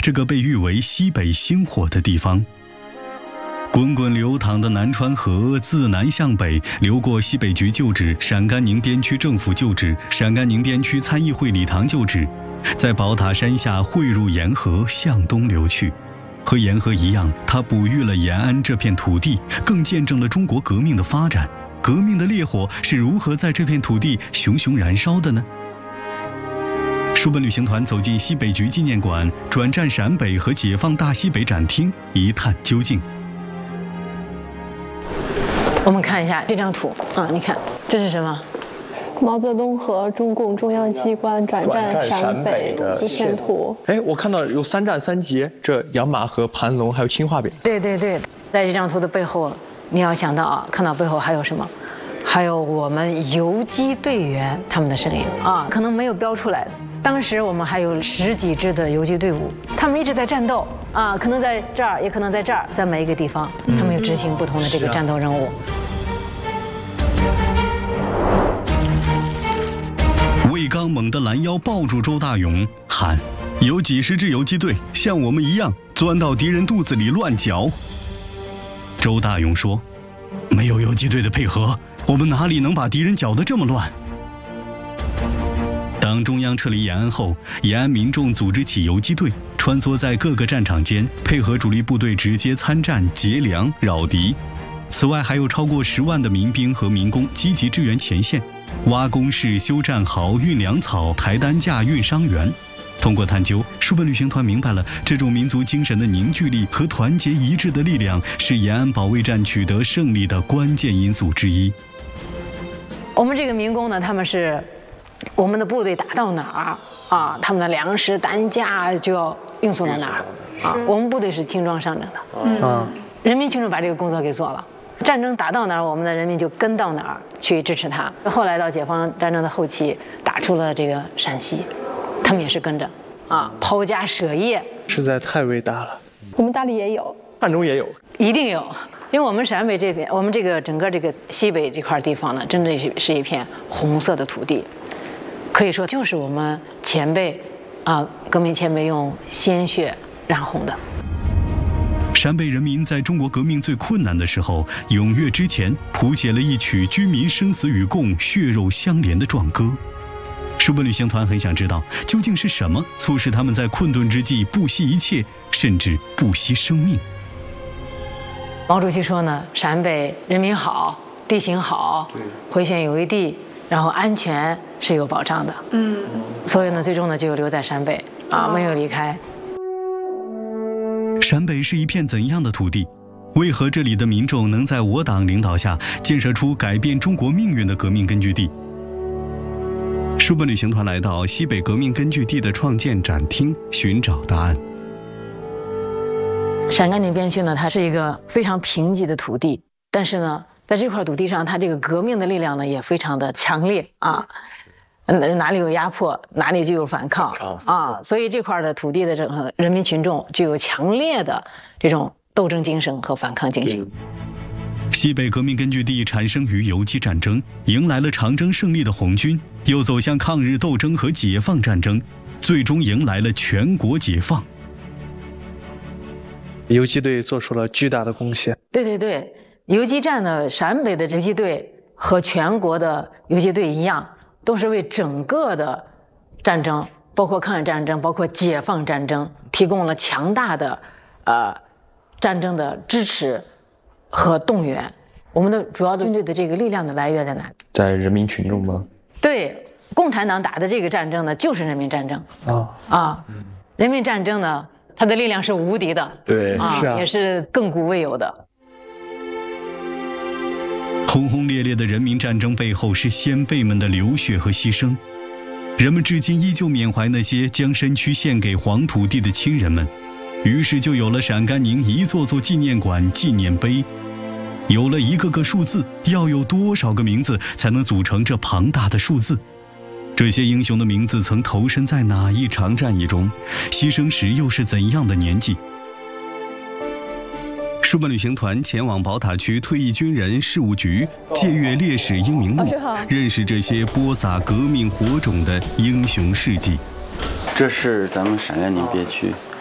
这个被誉为西北星火的地方。滚滚流淌的南川河自南向北流过西北局旧址、陕甘宁边区政府旧址、陕甘宁边区参议会礼堂旧址，在宝塔山下汇入沿河向东流去。和沿河一样，它哺育了延安这片土地，更见证了中国革命的发展。革命的烈火是如何在这片土地熊熊燃烧的呢？书本旅行团走进西北局纪念馆，转战陕北和解放大西北展厅，一探究竟。 我们看一下这张图啊，你看这是什么？ 毛泽东和中共中央机关转战陕北路线图。 哎，我看到有3站3节，这养马和盘龙还有青化饼。 对对对，在这张图的背后，你要想到啊，看到背后还有什么？还有我们游击队员他们的身影啊，可能没有标出来的。当时我们还有10几支的游击队伍，他们一直在战斗啊，可能在这儿，也可能在这儿，在每一个地方，他们有执行不同的这个战斗任务。 魏刚猛地拦腰抱住周大勇，喊：“有几十支游击队像我们一样钻到敌人肚子里乱搅。”周大勇说：“没有游击队的配合，我们哪里能把敌人搅得这么乱？”当中央撤离延安后，延安民众组织起游击队，穿梭在各个战场间，配合主力部队直接参战、劫粮、扰敌。此外，还有超过10万的民兵和民工积极支援前线，挖工事、修战壕、运粮草、抬担架、运伤员。通过探究，书本旅行团明白了这种民族精神的凝聚力和团结一致的力量是延安保卫战取得胜利的关键因素之一。 我们这个民工呢，他们是我们的部队打到哪儿啊，他们的粮食担架就要运送到哪儿啊。我们部队是轻装上阵的，人民群众把这个工作给做了。战争打到哪儿，我们的人民就跟到哪儿去支持他。后来到解放战争的后期，打出了这个陕西，他们也是跟着啊，抛家舍业， 实在太伟大了。 我们大理也有， 汉中也有， 一定有。因为我们陕北这边，我们这个整个这个西北这块地方呢，真的是一片红色的土地，可以说就是我们前辈啊，革命前辈用鲜血染红的。 陕北人民在中国革命最困难的时候，踊跃之前谱写了一曲军民生死与共、血肉相连的壮歌。书本旅行团很想知道，究竟是什么促使他们在困顿之际不惜一切，甚至不惜生命？ 毛主席说呢，陕北人民好，地形好，回旋有余地，然后安全是有保障的。所以呢，最终呢就留在陕北啊，没有离开。 陕北是一片怎样的土地？为何这里的民众能在我党领导下建设出改变中国命运的革命根据地？书本旅行团来到西北革命根据地的创建展厅，寻找答案。 陕甘宁边区呢，它是一个非常贫瘠的土地，但是呢，在这块土地上，它这个革命的力量呢也非常的强烈啊。哪里有压迫，哪里就有反抗啊，所以这块的土地的这个人民群众具有强烈的这种斗争精神和反抗精神。 西北革命根据地产生于游击战争，迎来了长征胜利的红军，又走向抗日斗争和解放战争，最终迎来了全国解放。 游击队做出了巨大的贡献。 对对对，游击战的陕北的游击队和全国的游击队一样，都是为整个的战争，包括抗日战争，包括解放战争，提供了强大的战争的支持和动员。我们的主要的军队的这个力量的来源在哪里？ 在人民群众吗？ 对，共产党打的这个战争呢，就是人民战争人民战争呢，它的力量是无敌的， 对，是啊， 也是亘古未有的。 轰轰烈烈的人民战争背后是先辈们的流血和牺牲，人们至今依旧缅怀那些将身躯献给黄土地的亲人们，于是就有了陕甘宁一座座纪念馆、纪念碑，有了一个个数字，要有多少个名字才能组成这庞大的数字？这些英雄的名字曾投身在哪一场战役中，牺牲时又是怎样的年纪？书本旅行团前往宝塔区退役军人事务局，借阅烈士英名录，认识这些播撒革命火种的英雄事迹。 这是咱们陕甘宁边区